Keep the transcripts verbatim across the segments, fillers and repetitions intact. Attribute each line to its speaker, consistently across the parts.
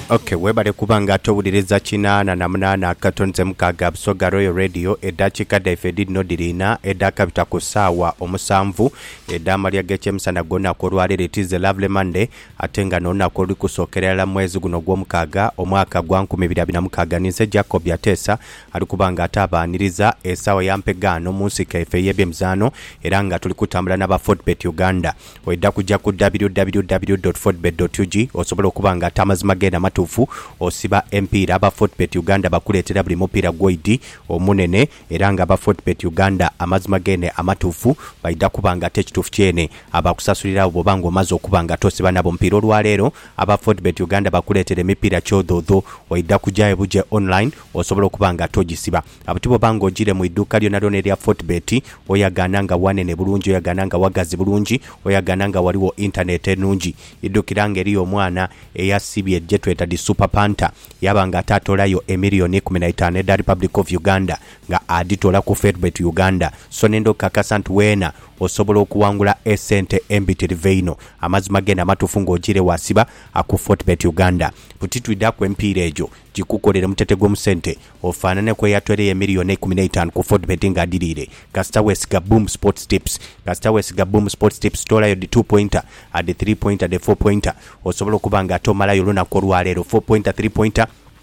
Speaker 1: Okay, webale kubanga atowuliriza kinaana na munaana akatonze mukaaga Busoga Royal Radio eddakiika ddaife dino dirina eddaka bita ku ssaawa omusanvu eddaama lya g'ekyemisana gw'olunaku olwaleero it is a lovely Monday ate nga n'olunaku olukusookerera mwezi guno gw'omukaaga omwaka gwa nkumi bbiri abiri na mukaaga ninze Jacob Yateesa ali kubanga ate abaaniriza essaawa ya mpegaano mu nsika yaffe y'ebyemizaano era nga tuli kutambula n'aba Fortbet Uganda wedda kujja ku w w w dot fortbet dot u g osobola okubanga ate amazima genda matuufu osiba empiira aba Fortbet Uganda bakuleetera buli mupiira gw'oidi omunene era nga aba Fortbet Uganda amazima gene amatuufu baida kubanga ate ekituufu kyene abakusasulira bw'obanga omaze okubanga tosiba nabo mupiira olwaleero aba Fortbet Uganda bakuleetera emipiira kyodoodo waida kujayo buje online osobola okubanga togisiba abati bw'obanga ogire mu idduuka lyonna lyonna erya Fortbet oyagana nga wanene bulungi oyagana nga wagazi bulungi oyagana nga waliwo internet ennungi iddukira ng'eri omwana eyasibye gye tweta di Super Panther yabanga atatolayo emiliyoni kumi na ttaano edda Republic of Uganda nga aditola ku Fortbet Uganda so nendo kakasa nti weena osobola okuwangula esente embitirivu eno amazima genda matuufu ng'ogire wasiba aku Fortbet Uganda butitwidde ku empiira egyo gikukolere mutete gw'omusente ofaanane kwe yatwereye emiliyoni kumi na ttaano ku Fortbet ng'adirire kasita weesiga Boom Sports Tips kasita weesiga Boom Sports Tips tolayo di two pointer adi three pointer adi four pointer osobola okubanga atomalayo olunaku olwaleero four pointer three pointer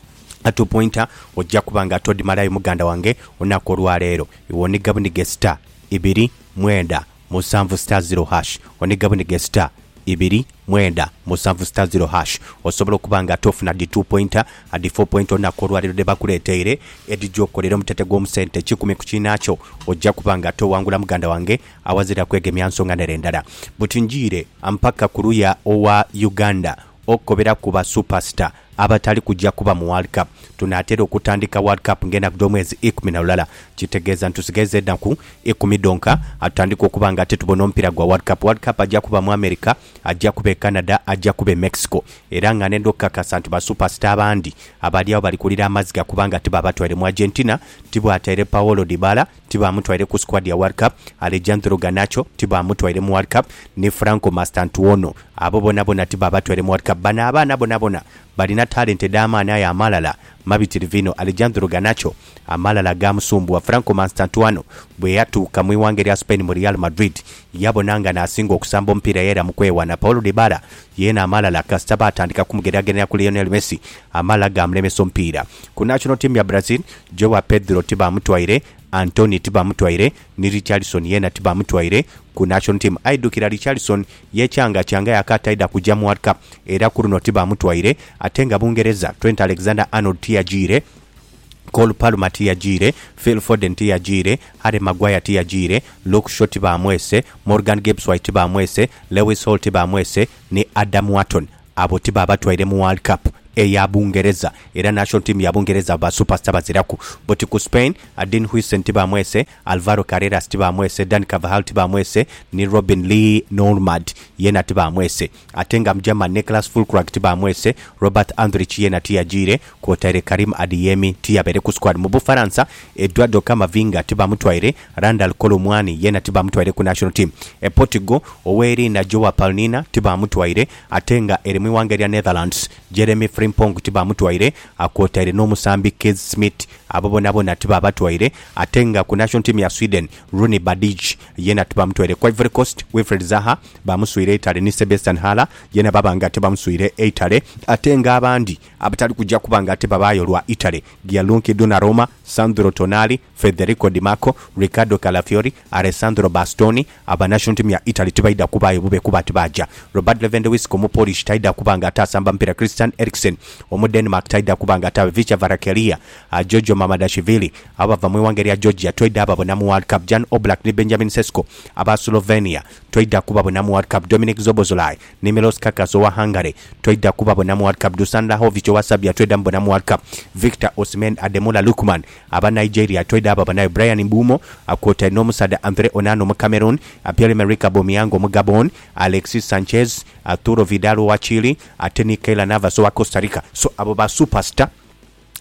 Speaker 1: two pointer ojja kubanga atodimalayo muganda wange olunaku olwaleero iwonigabunige star ibiri mwenda musanvu star zero hash onigabunige star ibiri mwenda musanvu star zero hash osobola okubanga atofuna di two pointer adi four pointer olunaku olwaleero de bakuleeteire edijokolera omutete gw'omusente kikumi ku kiinaakyo ojja kubanga atowangula muganda wange awazira kwegemya nsonga nerendala butinjire ampaka kuruya owa Uganda okobera kuba superstar abatali kujja kuba mu World Cup tunaatera okutandika World Cup ngenda kudomwezi ikumi na lulala kitegeeza ntusigeze eddaku ikumi donka atandika okubanga ate tubona omupiira gwa World Cup World Cup ajja kuba mu America ajja kuba Canada ajja kuba Mexico era nga nendo kakasa nti ba superstar abandi abali awo bali kulira amaziga kubanga tiba batwale mu Argentina tiba atere Paulo Dybala tiba amutwale ku squad ya World Cup Alejandro Garnacho tiba amutwale mu World Cup ne Franco Mastantuono abo bona bona tiba batwale mu World Cup bana abana bona bona balina talent damaani ayo amalala mabitirivino Alejandro Garnacho amalala gamusumbwa Franco Mastantuono bwe yatuuka mu iwange lya Spain mu Real Madrid yabonanga n'asinga okusamba omupiira yera mu kwewana Paulo Dybala yena amalala kasita batandika kumugeraageranya ku Lionel Messi amalala gamulemesa omupiira ku national team ya Brazil Joao Pedro tiba amutwaire Anthony tiba amutwaire ni Richarlison yena tiba amutwaire ku national team aidukira Richarlison yekyanga kyanga yakataida kujja mu World Cup era ku runo tiba amutwaire atenga Bungereza Trent Alexander-Arnold tiyagire Cole Palmer tiyagire Phil Foden tiyagire Harry Maguire tiyagire Luke Shaw tiba amwese Morgan Gibbs-White tiba amwese Lewis Hall tiba amwese ni Adam Wharton abo tiba abatwaire mu World Cup eya Bungereza era national team ya Bungereza ba superstar baziraku boti ku Spain Adin Huijsen tiba mwese Alvaro Carreras tiba mwese Dan Carvajal tiba mwese ni Robin Lee Normand yena tiba mwese atenga mjama Nicholas Fulkrug tiba mwese Robert Andrich yena tiyagire kwotaire Karim Adeyemi tiyabere ku squad mu Bufaransa Eduardo Camavinga tiba mutwaire Randal Kolomwani yena tiba mutwaire ku national team e Portugal oweri na Joao Palnina tiba mutwaire atenga erimi wange lya Netherlands Jeremy Frimpong tiba mutwaire akwotaire n'omusambi Keith Smith abo bona bona tiba batwaire atenga ku national team ya Sweden Rooney Badij yena tiba mutwaire ku Ivory Coast Wilfried Zaha bamuswire Italy ni Sebastian Haller yena babanga tiba muswire Italy atenga abandi abatali kujja kubanga tiba bayo lwa Italy Gianluca Donnarumma Sandro Tonali Federico Di Marco Riccardo Calafiori Alessandro Bastoni aba national team ya Italy tibaida kubayo bube kuba tibaja Robert Lewandowski mu Polish taida kubanga atasamba mpira Christian Eriksen omu Denmark taida kubanga atawe Vicha Varakelia uh, Giorgio Mamadashvili abava mu iwange lya Georgia twaida ababona mu World Cup Jan Oblak ni Benjamin Sesko aba Slovenia twaida kubabona mu World Cup Dominic Szoboszlai ni Milos Kakas wa Hungary twaida kubabona mu World Cup Dusan Lajovic wa Serbia twaida mbona mu World Cup Victor Osimhen Ademola Lookman aba Nigeria twaida ababona Brian Mbumo akota n'omusada Andre Onana mu Cameroon Pierre-Emerick Aubameyang mu Gabon Alexis Sanchez Arturo Vidal wa Chile Ateni Keylor Navas wa Costa Rica so abo ba superstar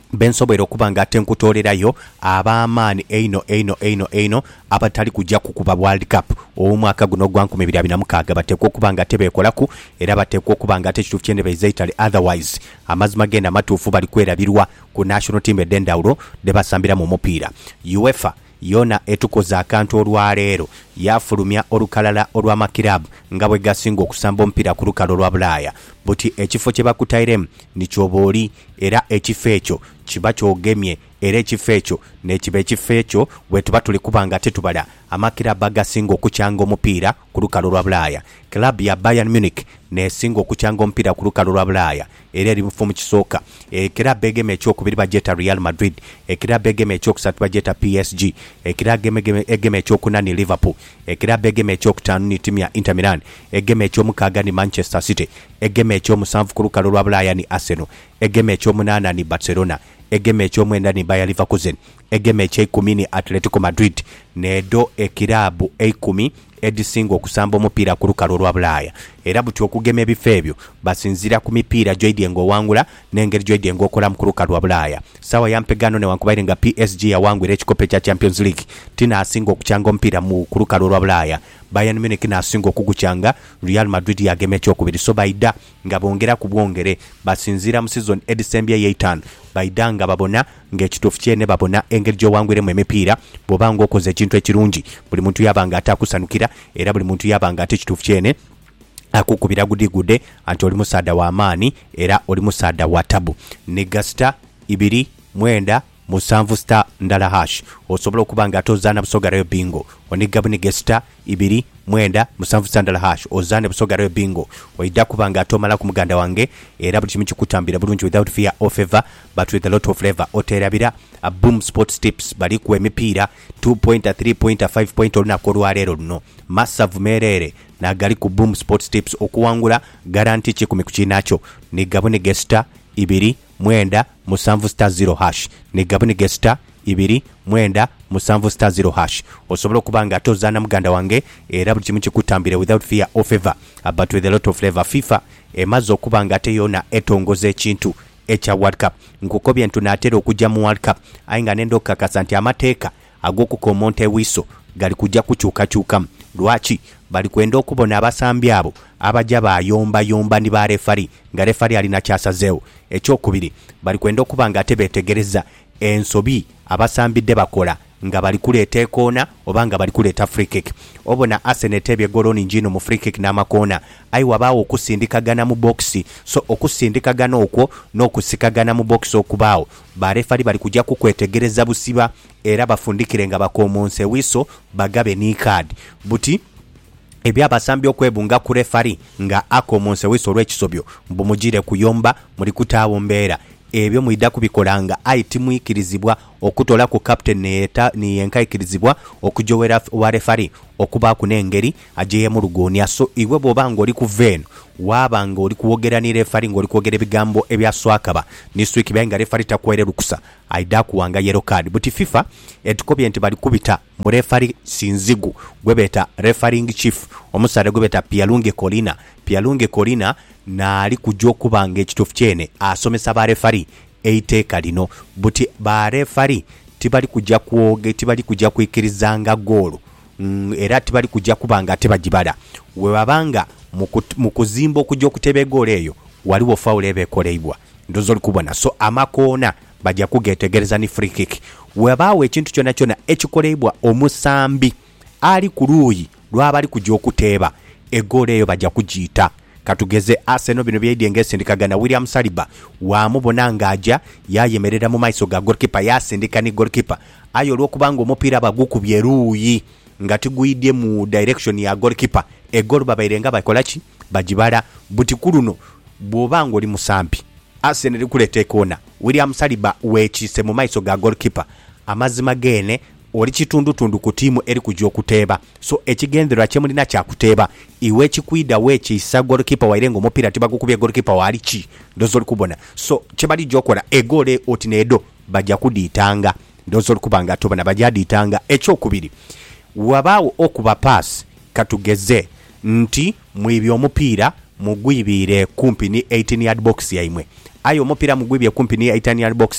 Speaker 1: bensobera okuba nga ate nkutolerayo ab'amaani eino eino eino eino abatali kujja kukuba World Cup omwaka guno gwa nkumi bbiri na mukaaga bateekwa okuba nga ate beekolaku era bateekwa okuba nga ate ekituufu kyende baiza Italy, otherwise amazima genda matuufu bali kwerabirwa ku national team eddendawulo de basambira mu mupiira. UEFA yona etukoza akantu olwaleero yafulumya olukalala olw'amakirabu nga bwe gasinga okusamba omupiira ku lukalo olwa Bulaaya buti ekifo kye bakutairemu nikyoba oli era ekifo ekyo kiba kyogemye era ekifo ekyo nekiba ekifo ekyo bwe tuba tuli kuba nga tetubala amakirabu agasinga okukyanga omupiira ku lukalo lwa Bulaaya. Klabu ya Bayern Munich nesinga okukyanga omupiira ku lukalo lwa Bulaaya era eri mu kisooka. Ekirabu egema ekyokubiri bagyeta Real Madrid, ekirabu egema ekyokusatu bagyeta P S G, ekirabu egema ekyokuna ni Liverpool, ekirabu egema ekyokutaano ni timu ya Inter Milan, egema ekyomukaaga ni Manchester City, egema ekyomusanvu ku lukalo lwa Bulaaya ni Arsenal, egema ekyomunaana ni Barcelona, egema ekyomwenda ni Bayer Leverkusen, egema ekyekumi ni Atletico Madrid, nedo ekirabu ekumi edisinga okusamba omupiira ku lukalo lwa Bulaaya. Era buti okugema ebifo ebyo basinzira ku mipiira gy'oidye ng'owangula n'engeri gy'oidye ng'okolamu ku lukalo lwa Bulaaya. Sawa ya mpegano newankubadde nga P S G yawangula ekikope kya Champions League tina asinga okukyanga omupiira mu ku lukalo lwa Bulaaya. Bayern Munich n'asinga okugukyanga, Real Madrid yagema ekyokubiri. So baida nga bongera ku bwongere basinzira mu season edisembye y'etaano baida nga babona ng'ekituufu kyene babona engeri gy'owangwiremu emipiira bw'oba ng'okoze ekintu ekirungi buli muntu yabanga ate akusanukira era buli muntu yabanga ate ekituufu kyene akukubira gudigude anti oli musaada wa amaani era oli musaada wa tabu. Negasta ibiri mwenda musanvu star ndala hash osobola okuba nga tozaana busogarayo bingo. Onigabu negesta ibiri mwenda musanvu star ndala hash ozaane busogarayo bingo oida kuba nga atomala ku muganda wange era buli kimu kikutambira bulungi without fear or favor but with a lot of flavor. Oterabira a boom sports tips bali ku emipiira two point three point five point olunaku olwaleero luno massive merere nagali ku boom sports tips okuwangula garanti kikumi ku kinakyo. Nigabu negesta ibiri mwenda musanvu star zero hash Nigabu negesta ibiri mwenda musanvu star zero hash osobola okuba nga tozaana muganda wange era buli kimu kikutambire without fear or favor but with a lot of flavor. FIFA emaze okuba nga teyona etongoza ekintu ekya World Cup nkukobye ntunaatera okujja mu World Cup aye nga nendo kakasa nti amateeka ag'okukomonta ewiso gali kujja kukyukakyukamu. Lwaki? Bali kwenda okubona abasambi abo abajja bayomba yomba ni ba refari nga refari alina kyasazeewo. Ekyokubiri bali kwenda okuba nga ate beetegereza ensobi abasambidde bakola nga bali kuleeta ekoona oba nga bali kuleeta free kick. Obona Arsenal etebye goloni njino mu free kick n'amakoona ayi wabaawo okusindikagana mu boxi. So okusindikagana okwo n'okusikagana mu boxi okubaawo barefari bali kujja kukwetegereza busiba era bafundikire nga bakomonse wiso bagabe ni card buti ebyabasambi okwebunga ku refari nga akomonse wiso olw'ekisobyo mbumugire kuyomba muli kutaawo mbeera ebyo muida kubikolanga aiti muikirizibwa okutola ku captain neta ni enkaikirizibwa okujowera wa refari okuba ku nengeri agiye mu lugonia. So iwe bobanga oli ku veno wabanga oli kuwogera ni refari ngoli kuwogera ebigambo ebya swakaba ni swiki benga refari takwere lukusa aida kuwanga yellow card. But FIFA etukobye nti bali kubita mu refari sinzigu gwebeta referring chief omusare gwebeta Pialunge Colina. Pialunge Colina na ali kujja okubanga ekituufu kyene asomesa ba refari eiteeka lino buti ba refari tibali kujja kuoge tibali kujja kuikirizanga goolo mm, era tibali kujja kubanga tebagibala we babanga mu kuzimba okujja okuteba goolo eyo waliwo foul ebekoleibwa ndozo likubona. So amakoona bajja kugetegereza ni free kick webaawo ekintu kyonna kyonna ekikoleibwa omusambi ali ku luuyi lwabali kujja okuteeba egoolo eyo bajja kugiyita. Katugeze Arsenal bino byedye ngesindikagana William Saliba wamubona ngaja yayemerera mu maiso ga goalkeeper yasindika ni goalkeeper ayo lwokubanga omupiira bagukubye ruuyi nga tiguidye mu direction ya goalkeeper e goal babairenga bakolachi bajibala buti kuluno bwobanga oli musambi Arsenal likulete kona William Saliba wechise mu maiso ga goalkeeper amazima gene oli kitundu tundu ku timu eri kujja okuteeba. So ekigendera kye mulina kya kuteeba iwe kikwida wechi isa goalkeeper wairengo omupiira tibagukubye goalkeeper wali ki ndozo likubona. So kibali jokola egole otinedo bajja kudiitanga ndozo likubanga tobana bajja diitanga. Ekyokubiri wabaawo okuba pass katugeze nti mwibyo omupiira mugwibire kumpi ni eighteen yard box yaimwe ayo omupiira mugwibye kumpi ni eighteen yard box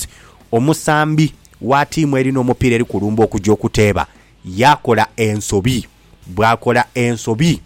Speaker 1: omusambi wa tiimu erina omupiira eri kulumba okujja okuteeba yakola ensobi. Bwakola ensobi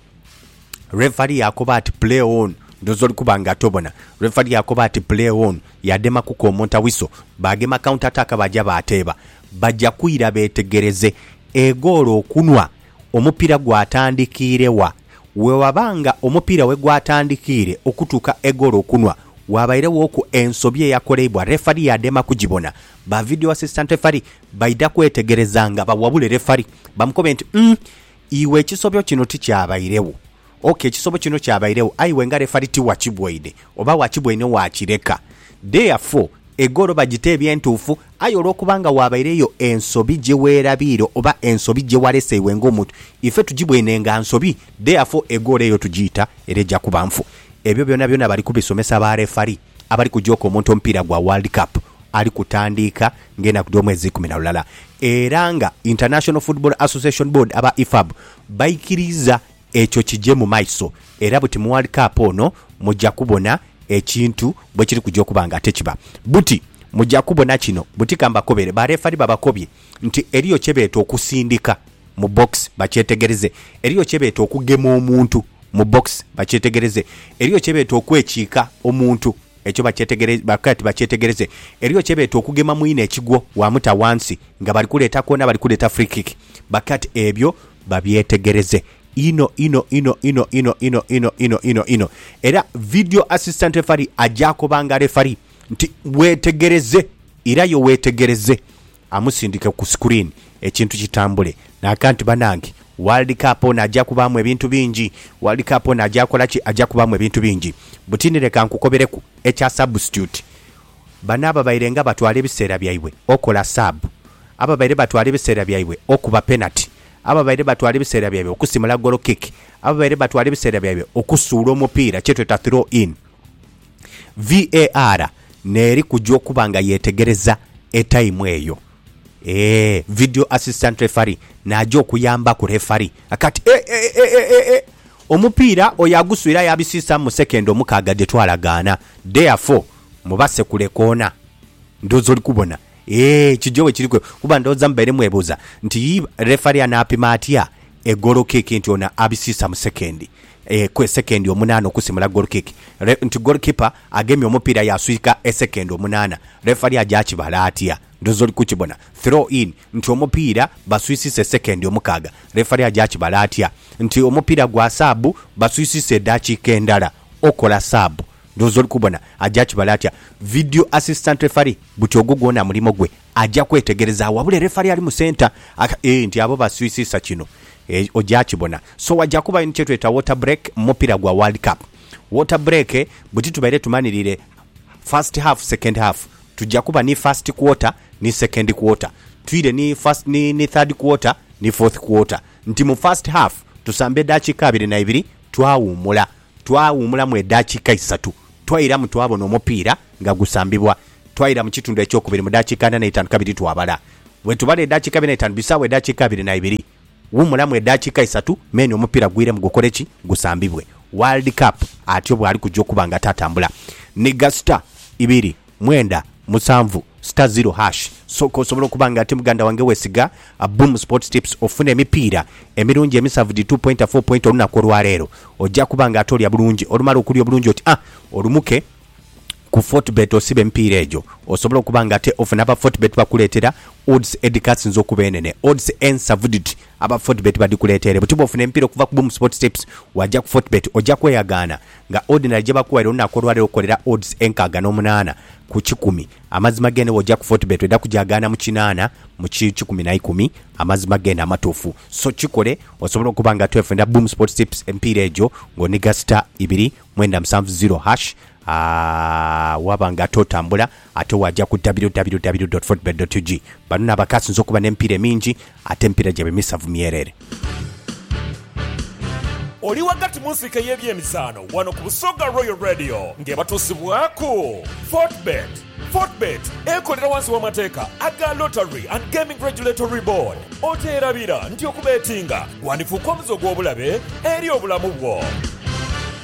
Speaker 1: referee yakoba ati play on ndozoli kubanga tobona. Referee yakoba ati play on yadema kukomonta wiso bagema counter attack bajja bateeba bajja kuyira betegereze egolo okunwa omupiira gwatandikirewa we wabanga omupiira we gwatandikire okutuka egolo okunwa wabairewo ku ensobye yakolebwa referee yadema kujibona ba video assistant referee baida kwetegerezanga bawabule referee bamukobe nti mm, iwe kisobyo kino tikyabayirewo. Okay, kisobo kino kyabairewo aiwe nga referee ti wachibwede oba wachibwene wakireka. Therefore egoro bagitebye entuufu ayolo kubanga wabaireyo ensobi je werabiro oba ensobi je walese iwe ngomuntu ife tujibwene nga nsobi. Therefore egoro eyo tujita ereja kuba mfu. Ebyo byonna byonna bali kubisomesa ba referee abali kujoko omuntu ompira gwa World Cup ali kutandika ngena ku mwezi kumi na lulala. Eranga International Football Association Board aba I F A B baikiriza ekyo kijje mu maiso era buti mu World Cup ono mujja kubona ekintu bwe kiri kujja okubanga tekiba buti mujja kubona kino buti kamba kobere ba referee babakobye nti eriyo kyebeeto okusindika mu box bakyetegereze eriyo kyebeeto okugema omuntu mu box bakyetegereze eriyo kyebeeto okwekiika omuntu ekyo bakyetegereze bakati bakyetegereze eriyo kyebeeto okugema muine ekigwo wa muta wansi nga bali kuleta kona bali kuleta free kick bakati ebyo babyetegereze ino ino ino ino ino ino ino ino ino ino era video assistant referee ajako banga referee nti wetegereze irayo wetegereze amusindike ku screen ekintu kitambule nakanti banange World Cup ona ajja kubamu ebintu bingi World Cup ona ajja kola ki ajja kubamu ebintu bingi butinire kankukobereku echa substitute banaba bairenga batwale ebiseera byaiwe okola sub aba baire batwale ebiseera byaiwe okuba penalty aba baire batwale ebiseera byaiwe okusimula goal kick aba baire batwale ebiseera byaiwe okusuula omupiira kyetweta throw in. V A R neri kujja okubanga yetegereza etime eyo eh video assistant referee najo kuyamba ku referee akati eh eh eh eh, eh. Omupiira oyaguswira yabisisa mu second omukaga de twalagana therefore mubase kulekona ndozo likubona eh kijowe kirikwe kuba ndoza mbere mwebuza nti referee anapima atia e goal kick nti ona abisisa mu second eh kwe second omunana okusimula goal kick Re, nti goalkeeper agemye omupiira yaswika e second omunana referee ajachi balatia ndozo likukibona throw in nti omupiira baswisise second omukaga referee ajachi balatia nti omupiira gwa sabu baswisise dakika endala okola sabu ndozo likubona ajachi balatia video assistant referee butyogo gona mulimo gwe ajja kwetegereza wabule referee ali mu center eh nti abo baswisisa kino e, ojachi bona so wajja kuba nti tweta water break mupira gwa World Cup water break eh, buti tubaire tumanirire first half second half tujja kuba ni first quarter ni second quarter tuire ni first ni, ni third quarter ni fourth quarter nti mu first half tusambe dakika abiri na ibiri twawumula twawumula mu dakika isatu twaira mu twabona omupiira nga gusambibwa twaira mu kitundu ekyokubiri mu dakika na itaano kabiri twabala we tubale dakika abiri na itaano bisawe dakika abiri na ibiri wumula mu dakika isatu meni omupiira gwire mu gukoreki gusambibwe. World Cup atyo bwali kujja kubanga tatambula ni gasta ibiri mwenda musanvu star zero hash soko sobola kubanga ati muganda wange wesiga a boom sports tips ofune emipiira emirungi emisavu di two point four point one nakolwa lero ojja kubanga atoli abulungi olumala okuli obulungi oti ah olumuke ku Fortbet osibe emipiira ejo osobola kubanga ate ofuna aba Fortbet bakuletera odds edicats nzo kubenene odds ensavudity aba Fortbet badikuletere butubo ofuna emipiira kuva ku boom sports tips wajja ku Fortbet ojja kweyagana nga ordinary je bakuwa nakolwa lero okolera odds enkaga n'omunana ku kikumi amazima gene wojja ku Fortbet eda kujagana mu kinana mu kikumi na ikumi amazima gene amatofu so kikole osobola kubanga twefenda boom sports tips emipiira ejo ngoniga star ibiri mwenda musanvu zero hash Ah, uh, wabanga totambula ate wajja ku w w w dot fortbet dot u g banuna bakasi nzo kuba n'empira mingi ate empira gye bemisavu myerere.
Speaker 2: Oli wakati musika y'ebyemisaano wano ku Busoga Royal Radio ng'ebatusibwako Fortbet. Fortbet ekolera wansi w'amateeka aga Lottery and Gaming Regulatory Board. Oteerabira nti okubetinga wandifuuka omuzo gw'obulabe eri obulamu bwo.